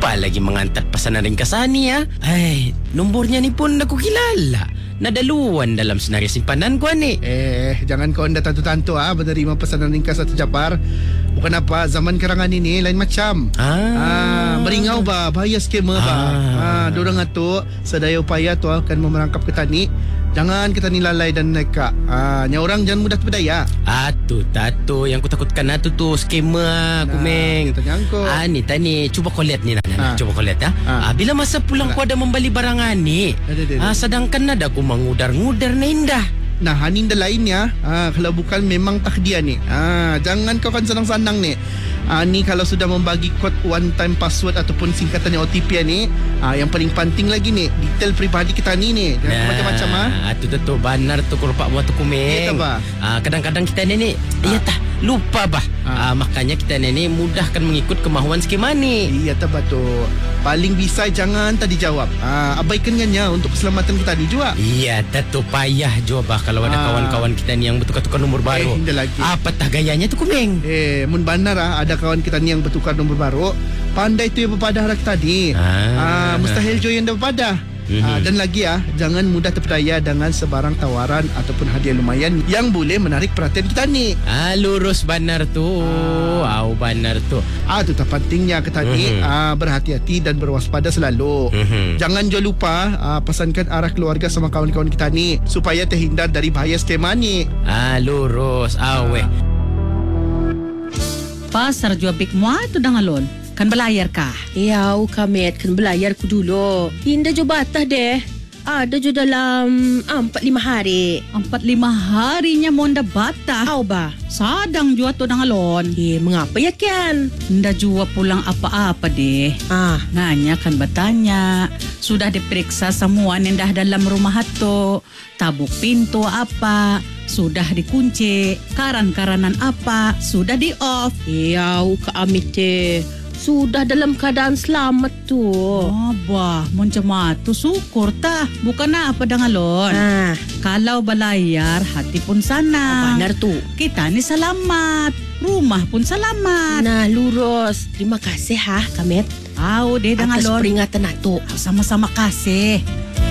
lupa lagi mengantar pesanan ringkasani ya. Nombornya ni pun aku kilala. Nadaluan dalam senarai simpanan ko ni. Jangan kau anda tantu-tantu menerima pesanan ringkas atau japar. Bukan apa, zaman karangan ini lain macam. Meringau bahaya skamer dorang tu sedaya upaya tu akan memerangkap ketani. Jangan kita ni lalai dan neka. Orang jangan mudah terpedaya. Tato yang ku takutkan tu skamer kumeng. Kita nyangkut. Ni tani cuba kau lihat ni Coba kau lihat bila masa pulang ku ada membeli barangan ni. Sedangkan ada ku mengudar-ngudar na indah. Nah, haninda lainnya kalau bukan memang takdir ni. Jangan kau kan senang-senang ni. Ni kalau sudah membagi kod one time password ataupun singkatan OTP ni, yang paling penting lagi ni detail pribadi kita ni. Jangan macam-macam tu benar tu kurpa buat tu kumeng. Kadang-kadang kita ni iya tah lupa makanya kita ni mudahkan mengikut kemahuan skema ni. Iya tah betul. Paling bisa jangan tadi jawab. Abaikannya untuk keselamatan kita ni juga. Iya tu payah jawab kalau ada kawan-kawan kita ni yang bertukar-tukar nombor baru. Apa tah gayanya tu kumeng? Mun benar ada kawan kita ni yang bertukar nombor baru, pandai tu yang berpadah rak tadi. Mustahil jo yang dah berpadah. Dan lagi jangan mudah terpedaya dengan sebarang tawaran ataupun hadiah lumayan yang boleh menarik perhatian kita ni. Lurus benar tu. Benar tu. Itu tak pentingnya kita ni berhati-hati dan berwaspada selalu. Jangan juga lupa pesankan arah keluarga sama kawan-kawan kita ni supaya terhindar dari bahaya skema ni. Lurus. Weh. Pasar jual big mua tu dah ngalon. Kan belayar kah? Ya, kamet kan belayar ku dulu. Hinda jo batah deh. Ada jo dalam 4-5 hari. 4-5 harinya monda bata. Ba? Sadang jua tu dah ngalon. Mengapa ya kan? Nda jua pulang apa-apa deh. Nganya kan bertanya. Sudah diperiksa semua nendah dalam rumah tu. Tabuk pintu apa? Sudah dikunci. Karan-karanan apa? Sudah di off. Ya, amit sudah dalam keadaan selamat tu. Macam tu syukur tah. Bukan apa dah ngalon. Kalau belayar hati pun sana. Benar tu. Kita ni selamat. Rumah pun selamat. Nah, lurus. Terima kasih kamet. Deh dah ngalon. Atas peringatan tu. Sama-sama kasih.